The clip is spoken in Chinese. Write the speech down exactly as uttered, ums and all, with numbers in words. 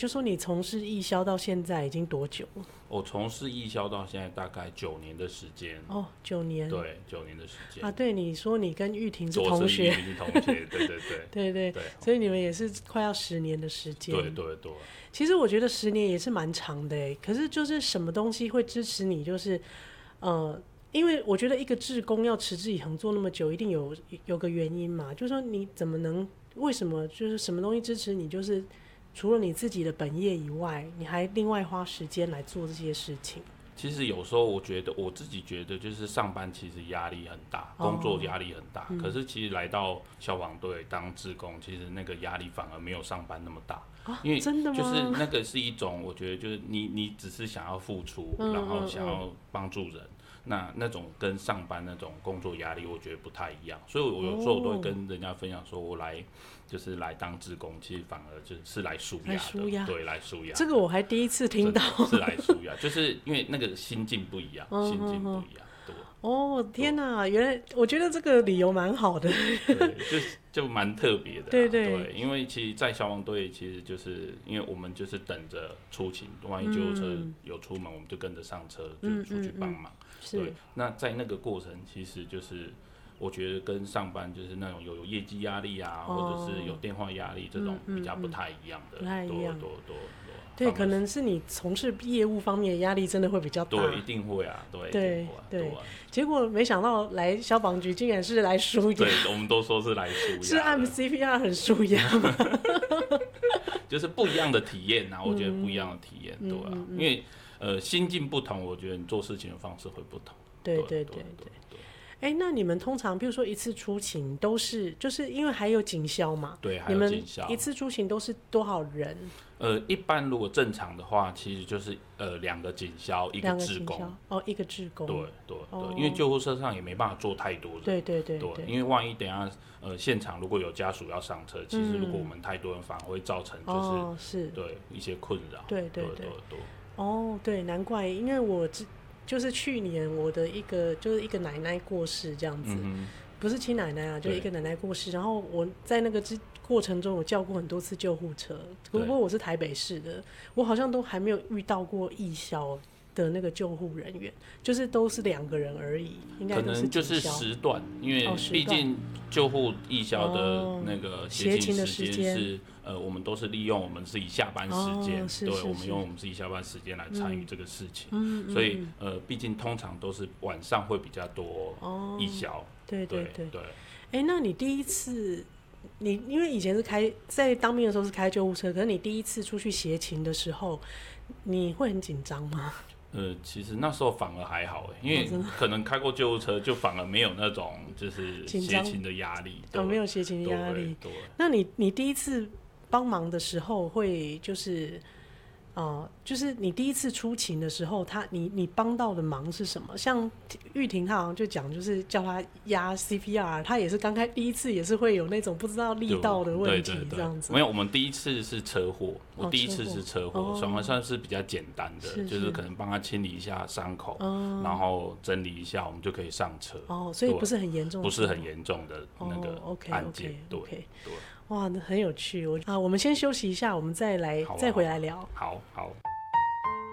就说你从事义消到现在已经多久了？ 我从事义消到现在大概九年的时间。 哦，九年。 对，九年的时间。 啊，对，你说你跟玉婷是同学。 玉婷同学，对对对。 对对对，所以你们也是快要十年的时间。 对对对。 其实我觉得十年也是蛮长的哎，可是就是什么东西会支持你？就是呃。因为我觉得一个志工要持之以恒做那么久，一定有有个原因嘛。就是说你怎么能为什么就是什么东西支持你？就是除了你自己的本业以外，你还另外花时间来做这些事情。 其实有时候我觉得我自己觉得就是上班其实压力很大，工作压力很大。哦、可是其实来到消防队当志工，其实那个压力反而没有上班那么大。 啊、 因为真的吗？ 就是那个是一种，我觉得就是你你只是想要付出，嗯、然后想要帮助人。嗯那那种跟上班那种工作压力，我觉得不太一样，所以我有时候我都会跟人家分享说，我来就是来当志工，其实反而就是来舒压的，对，来舒压。 这个我还第一次听到， 是来舒压，就是因为那个心境不一样，心境不一样，对。 哦，天哪！原来我觉得这个理由蛮好的， 对，就就蛮特别的、啊。 对 对, 对，因为其实，在消防队，其实就是因为我们就是等着出勤，万一救护车有出门，嗯、我们就跟着上车，就出去帮忙。嗯嗯嗯对，那在那个过程，其实就是我觉得跟上班就是那种有有业绩压力啊，哦、或者是有电话压力这种比较不太一样的， 不太一样， 多多多。 对，可能是你从事业务方面的压力真的会比较大。 对，一定会啊，对， 对对、啊。结果没想到来消防局竟然是来舒压。 对，我们都说是来舒压。 是按 C P R 很舒压吗？ 就是不一样的体验啊，我觉得不一样的体验，嗯、对啊，嗯嗯、因为呃心境不同，我觉得你做事情的方式会不同。 对对对对。哎、欸，那你们通常比如说一次出勤都是，就是因为还有警消嘛？ 对，还有警消。 你们一次出勤都是多少人？ 呃，一般如果正常的话，其实就是呃两个警消，一个志工。 哦，一个志工。 对对对、哦，因为救护车上也没办法坐太多人。 对对 对, 对, 对因为万一等一下呃现场如果有家属要上车，其实如果我们太多人，反而会造成就是、 哦、是对一些困扰。 对对 对, 对, 对, 对。 哦，对，难怪，因为我就是去年我的一个就是一个奶奶过世这样子，嗯、不是亲奶奶啊，就是一个奶奶过世，然后我在那个之过程中，我叫过很多次救护车，不过我是台北市的，我好像都还没有遇到过义消的那个救护人员，就是都是两个人而已，应该都是可能就是时段，因为毕竟救护义消的那个协勤的时间是、哦、呃，我们都是利用我们自己下班时间、哦，对，我们用我们自己下班时间来参与这个事情，嗯、所以呃，毕竟通常都是晚上会比较多义消、哦， 对对对对。 哎、欸，那你第一次？你因为以前是开在当兵的时候是开救护车，可是你第一次出去协勤的时候，你会很紧张吗？ 呃，其实那时候反而还好，因为可能开过救护车，就反而没有那种就是协勤的压力， 哦，没有协勤的压力。 对， 那你你第一次帮忙的时候会就是。呃，就是你第一次出勤的时候，他你你帮到的忙是什么？像玉婷，她好像就讲，就是叫他压 C P R， 他也是刚开第一次，也是会有那种不知道力道的问题， 对对对这样子。 没有，我们第一次是车祸，我第一次是车祸，算、哦、算是比较简单的，是是就是可能帮他清理一下伤口、哦，然后整理一下，我们就可以上车。哦， 所以不是很严重的， 不是很严重的那个案件，哦、 对 okay, okay, 对。哇，那很有趣。我啊，我们先休息一下，我们再来、 啊、 再回来聊。 好好。好